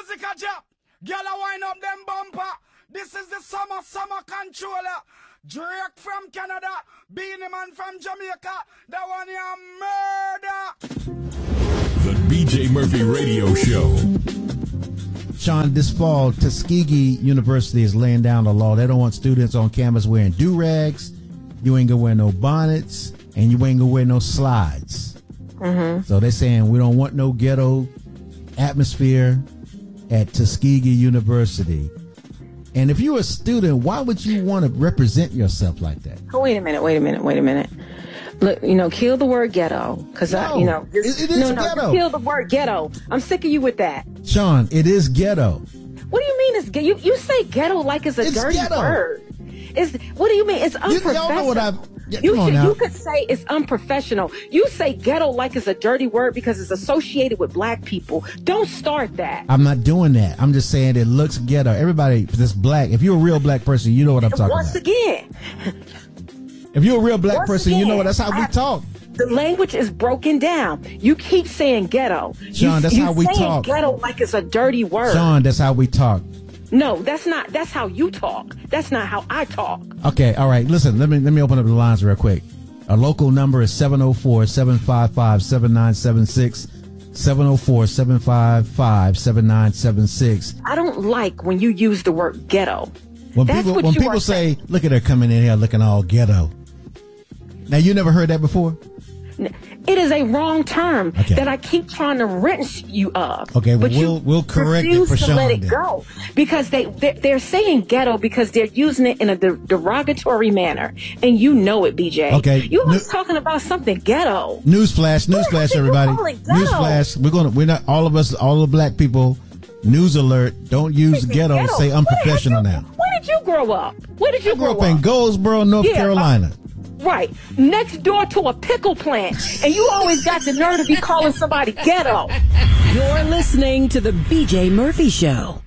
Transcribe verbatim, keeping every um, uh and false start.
music a drop. Girl a wind up them bumper. This is the summer, summer controller. Drake from Canada, Beanie Man from Jamaica. That one here murder. The B J Murphy Radio Show. Sean, this fall, Tuskegee University is laying down the law. They don't want students on campus wearing do-rags. You ain't gonna wear no bonnets, and you ain't gonna wear no slides. Mm-hmm. So they're saying we don't want no ghetto atmosphere at Tuskegee University. And if you're a student, why would you want to represent yourself like that? Oh, wait a minute, wait a minute, wait a minute. Look, you know, kill the word ghetto. Because, no, you know, it, it is no, no, ghetto. kill the word ghetto. I'm sick of you with that. Sean, it is ghetto. What do you mean it's ghetto? You, you say ghetto like it's a it's dirty ghetto. word. It's, what do you mean? It's unprofessional. You, y'all know what I've... Yeah, you, come should, on now. you could say it's unprofessional. You say ghetto like it's a dirty word because it's associated with black people. Don't start that. I'm not doing that. I'm just saying it looks ghetto. Everybody that's black, if you're a real black person, you know what I'm talking Once about. again. If you're a real black Once person, again, you know what? That's how we I, talk. The language is broken down. You keep saying ghetto. Sean, you, that's you how we saying talk. Ghetto like it's a dirty word. Sean, that's how we talk. No, that's not. That's how you talk. That's not how I talk. Okay, all right. Listen, let me let me open up the lines real quick. Our local number is seven oh four, seven five five, seven nine seven six. seven oh four, seven five five, seven nine seven six. I don't like when you use the word ghetto. When That's people what when you people are say, "Look at her coming in here looking all ghetto." Now, you never heard that before? It is a wrong term Okay. that I keep trying to rinse you of. Okay, well, but we'll you we'll correct it refuse for to Sean let it then. go because they they're, they're saying ghetto because they're using it in a de- derogatory manner, and you know it, B J. Okay. You No- was talking about something ghetto. Newsflash, Who the newsflash, heck you everybody. calling ghetto? Newsflash. We're gonna we're not all of us, all the black people. News alert! Don't use ghetto. Ghetto. Say Where unprofessional did you- now. Where did you grow up? Where did you I grew grow up in Goldsboro, North Yeah, Carolina. Right. Next door to a pickle plant. And you always got the nerve to be calling somebody ghetto. You're listening to the B J Murphy Show.